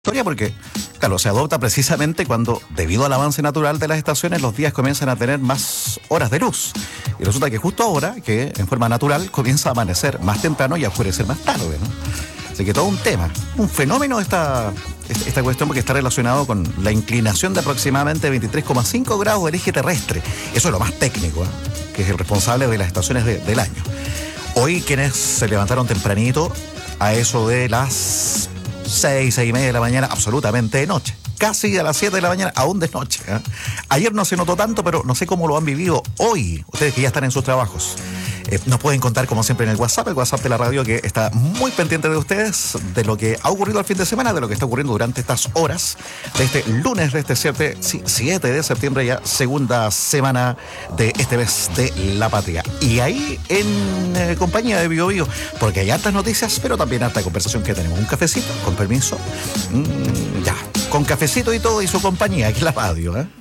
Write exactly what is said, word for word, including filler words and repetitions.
Historia porque, claro, se adopta precisamente cuando, debido al avance natural de las estaciones, los días comienzan a tener más horas de luz. Y resulta que justo ahora, que en forma natural, comienza a amanecer más temprano y a oscurecer más tarde, ¿no? Así que todo un tema, un fenómeno esta, esta cuestión, porque está relacionado con la inclinación de aproximadamente veintitrés coma cinco grados del eje terrestre. Eso es lo más técnico, ¿eh? Que es el responsable de las estaciones de, del año. Hoy, quienes se levantaron tempranito, a eso de las seis, seis y media de la mañana, absolutamente de noche. Casi a las siete de la mañana, aún de noche, ¿eh? Ayer no se notó tanto, pero no sé cómo lo han vivido hoy, ustedes que ya están en sus trabajos. Eh, nos pueden contar, como siempre, en el WhatsApp, el WhatsApp de la radio, que está muy pendiente de ustedes, de lo que ha ocurrido al fin de semana, de lo que está ocurriendo durante estas horas, de este lunes, de este siete, siete de septiembre, ya segunda semana de este mes de la patria. Y ahí, en eh, compañía de Bio Bio, porque hay hartas noticias, pero también harta conversación que tenemos. Un cafecito, con permiso. Mm, ya, con cafecito y todo, y su compañía, aquí en la radio, ¿eh?